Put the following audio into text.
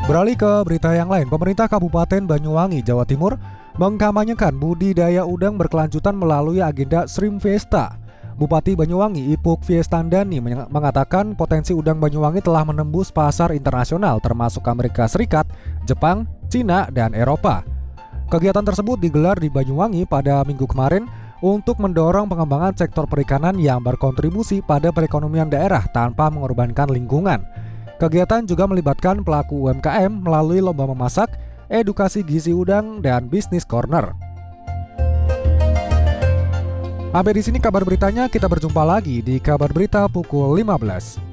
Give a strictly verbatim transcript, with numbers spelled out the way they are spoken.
Beralih ke berita yang lain, pemerintah Kabupaten Banyuwangi, Jawa Timur mengkampanyekan budidaya udang berkelanjutan melalui agenda Shrimp Fiesta. Bupati Banyuwangi, Ipuk Fiestandani mengatakan potensi udang Banyuwangi telah menembus pasar internasional termasuk Amerika Serikat, Jepang, Cina, dan Eropa. Kegiatan tersebut digelar di Banyuwangi pada minggu kemarin untuk mendorong pengembangan sektor perikanan yang berkontribusi pada perekonomian daerah tanpa mengorbankan lingkungan. Kegiatan juga melibatkan pelaku U M K M melalui lomba memasak, edukasi gizi udang, dan bisnis corner. Sampai di sini kabar beritanya, kita berjumpa lagi di kabar berita pukul lima belas.